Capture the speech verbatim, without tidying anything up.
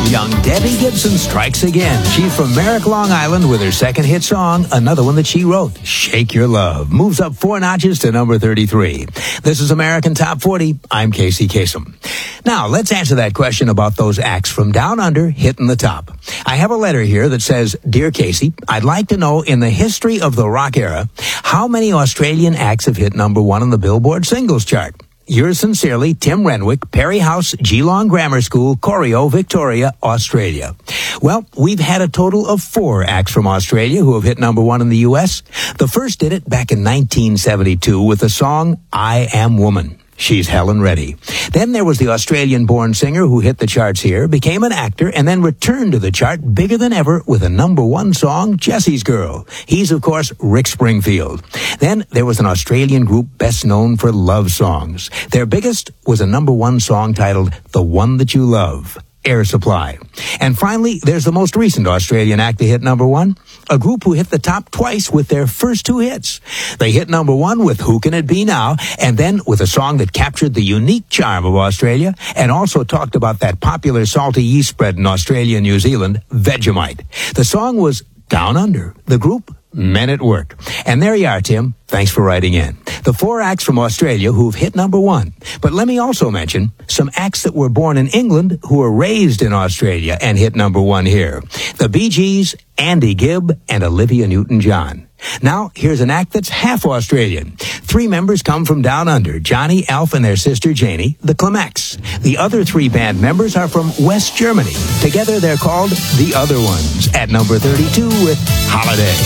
Young Debbie Gibson strikes again. She's from Merrick, Long Island, with her second hit song, another one that she wrote, Shake Your Love. Moves up four notches to number thirty-three. This is American Top forty. I'm Casey Kasem. Now, let's answer that question about those acts from down under hitting the top. I have a letter here that says, Dear Casey, I'd like to know in the history of the rock era, how many Australian acts have hit number one on the Billboard singles chart? Yours sincerely, Tim Renwick, Perry House, Geelong Grammar School, Corio, Victoria, Australia. Well, we've had a total of four acts from Australia who have hit number one in the U S. The first did it back in nineteen seventy-two with the song I Am Woman. She's Helen Reddy. Then there was the Australian-born singer who hit the charts here, became an actor, and then returned to the chart bigger than ever with a number one song, Jesse's Girl. He's, of course, Rick Springfield. Then there was an Australian group best known for love songs. Their biggest was a number one song titled The One That You Love, Air Supply. And finally, there's the most recent Australian act to hit number one, a group who hit the top twice with their first two hits. They hit number one with Who Can It Be Now, and then with a song that captured the unique charm of Australia and also talked about that popular salty yeast spread in Australia and New Zealand, Vegemite. The song was Down Under. The group, Men at Work. And there you are, Tim. Thanks for writing in. The four acts from Australia who've hit number one. But let me also mention some acts that were born in England who were raised in Australia and hit number one here. The Bee Gees, Andy Gibb, and Olivia Newton-John. Now, here's an act that's half Australian. Three members come from down under, Johnny, Alf, and their sister Janie, the Clemecks. The other three band members are from West Germany. Together, they're called The Other Ones, at number thirty-two with Holiday.